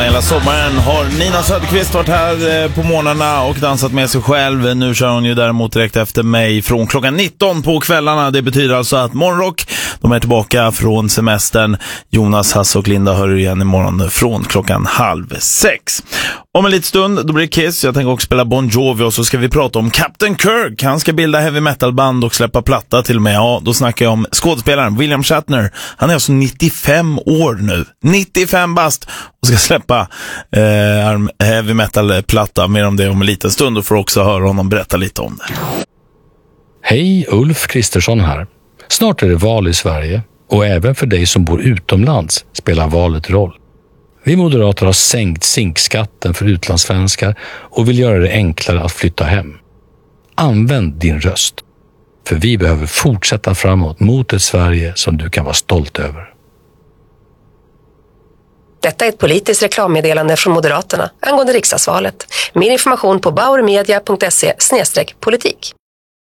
hela sommaren har Nina Söderqvist varit här på morgnarna och dansat med sig själv. Nu kör hon ju däremot direkt efter mig från klockan 19 på kvällarna. Det betyder alltså att Morgonrock, de är tillbaka från semestern. Jonas, Hasse och Linda hör igen imorgon från klockan 5:30. Om en liten stund, då blir det Kiss. Jag tänker också spela Bon Jovi och så ska vi prata om Captain Kirk. Han ska bilda heavy metal-band och släppa platta till och med. Ja, då snackar jag om skådespelaren William Shatner. Han är alltså 95 år nu. 95 bast och ska släppa heavy metal-platta. Mer om det om en liten stund och får också höra honom berätta lite om det. Hej, Ulf Kristersson här. Snart är det val i Sverige och även för dig som bor utomlands spelar valet roll. Vi moderater har sänkt zinkskatten för utlandssvenskar och vill göra det enklare att flytta hem. Använd din röst, för vi behöver fortsätta framåt mot ett Sverige som du kan vara stolt över. Detta är ett politiskt reklammeddelande från Moderaterna angående riksdagsvalet. Mer information på bauermedia.se/politik.